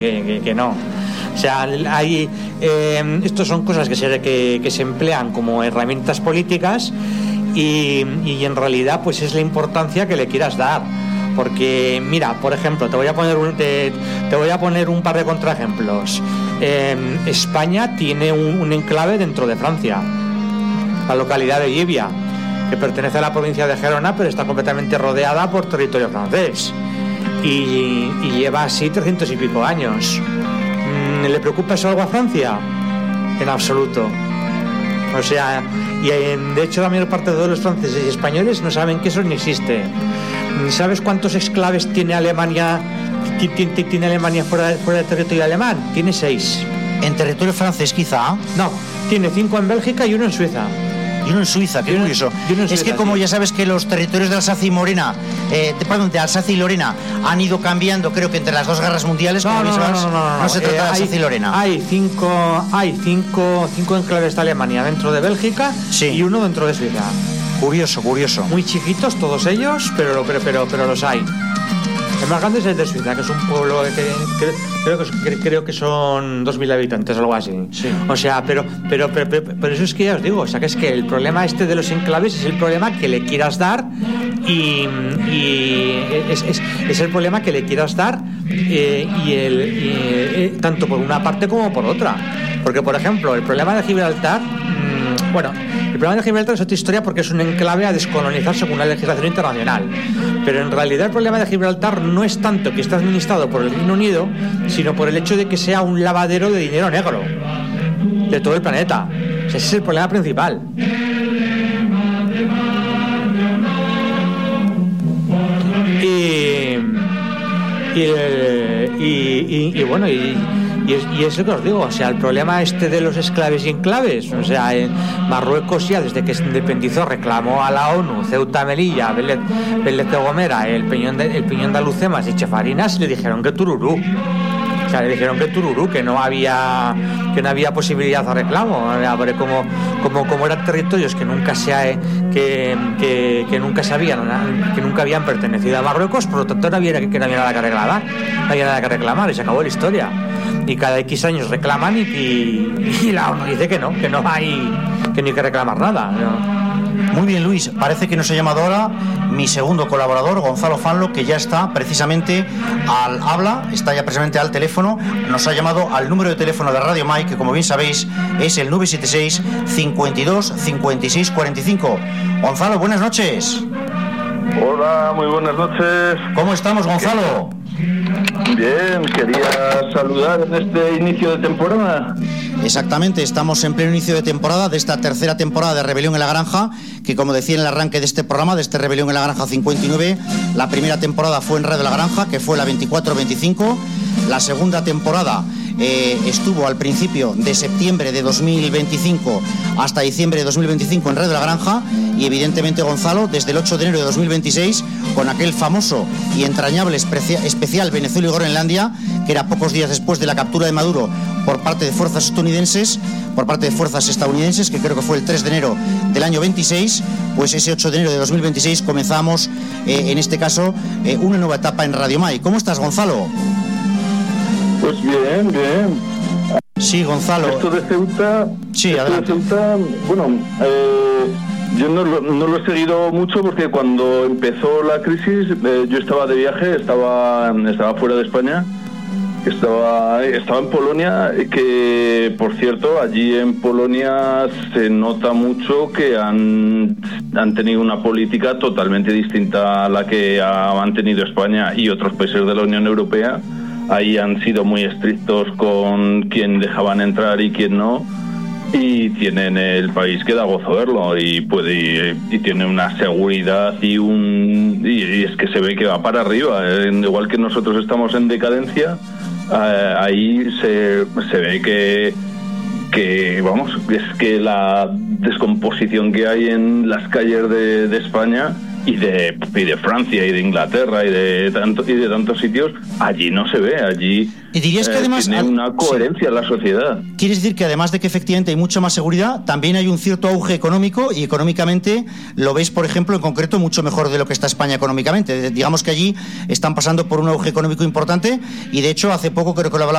que no. O sea, hay estos son cosas que se emplean como herramientas políticas y en realidad pues es la importancia que le quieras dar. Porque mira, por ejemplo, te voy a poner un par de contraejemplos. España tiene un enclave dentro de Francia, la localidad de Llivia, que pertenece a la provincia de Gerona, pero está completamente rodeada por territorio francés y lleva así 300 y pico años. ¿Le preocupa eso algo a Francia? En absoluto. O sea, y de hecho la mayor parte de los franceses y españoles no saben que eso ni existe. ¿Sabes cuántos exclaves tiene Alemania? ¿Tiene Alemania fuera del territorio alemán? Tiene 6. ¿En territorio francés quizá? No, tiene 5 en Bélgica y 1 en Suiza. Y uno en Suiza, qué curioso. Es que como ya sabes que los territorios de Alsacia y Morena, de Alsacia y Lorena han ido cambiando, creo que entre las 2 guerras mundiales, no se trata de Alsacia y Lorena. Hay cinco enclaves de Alemania dentro de Bélgica, sí, y 1 dentro de Suiza. Curioso. Muy chiquitos todos ellos, pero los hay. El más grande es el de Suiza, que es un pueblo que creo que son 2.000 habitantes, algo así. Sí. O sea, pero eso es que ya os digo, o sea, que es que el problema de los enclaves es el problema que le quieras dar y es el problema que le quieras dar tanto por una parte como por otra. Porque, por ejemplo, el problema de Gibraltar, el problema de Gibraltar es otra historia porque es un enclave a descolonizar según la legislación internacional. Pero en realidad el problema de Gibraltar no es tanto que esté administrado por el Reino Unido, sino por el hecho de que sea un lavadero de dinero negro de todo el planeta. O sea, ese es el problema principal. Y es lo que os digo, o sea, el problema de los esclaves y enclaves, o sea, en Marruecos ya desde que se independizó reclamó a la ONU Ceuta, Melilla, Vélez de Gomera, el Peñón de Alucemas y Chafarinas, y le dijeron que tururú. O sea, le dijeron que no había posibilidad de reclamo, como eran territorios que nunca habían pertenecido a Marruecos, por lo tanto no había nada que reclamar y se acabó la historia. Y cada X años reclaman y la ONU dice que no hay que reclamar nada, ¿no? Muy bien, Luis, parece que nos ha llamado ahora mi segundo colaborador, Gonzalo Fanlo, que ya está precisamente está ya precisamente al teléfono. Nos ha llamado al número de teléfono de Radio Mike, que como bien sabéis es el 976 52 56 45. Gonzalo, buenas noches. Hola, muy buenas noches. ¿Cómo estamos, Gonzalo? Bien, quería saludar en este inicio de temporada. Exactamente, estamos en pleno inicio de temporada de esta tercera temporada de Rebelión en la Granja, que como decía en el arranque de este programa, de este Rebelión en la Granja 59, la primera temporada fue en Radio La Granja, que fue la 24-25, la segunda temporada estuvo al principio de septiembre de 2025 hasta diciembre de 2025 en Radio La Granja, y evidentemente, Gonzalo, desde el 8 de enero de 2026 con aquel famoso y entrañable especial Venezuela y Groenlandia, que era pocos días después de la captura de Maduro por parte de fuerzas estadounidenses, que creo que fue el 3 de enero del año 26, pues ese 8 de enero de 2026 comenzamos, en este caso, una nueva etapa en Radio Mai. ¿Cómo estás, Gonzalo? Pues bien. Sí, Gonzalo. Esto de Ceuta... Sí, adelante. Yo no lo he seguido mucho porque cuando empezó la crisis yo estaba de viaje, estaba fuera de España, estaba en Polonia, que por cierto allí en Polonia se nota mucho que han tenido una política totalmente distinta a la que ha mantenido España y otros países de la Unión Europea. Ahí han sido muy estrictos con quién dejaban entrar y quién no, y tienen el país que da gozo verlo, y tiene una seguridad y es que se ve que va para arriba, igual que nosotros estamos en decadencia. Ahí se ve que es que la descomposición que hay en las calles de España y de Francia y de Inglaterra y de tantos sitios, allí no se ve, allí y dirías que además tiene una coherencia en la sociedad. ¿Quieres decir que además de que efectivamente hay mucha más seguridad, también hay un cierto auge económico, y económicamente lo veis, por ejemplo, en concreto mucho mejor de lo que está España económicamente? Digamos que allí están pasando por un auge económico importante, y de hecho hace poco creo que lo hablaba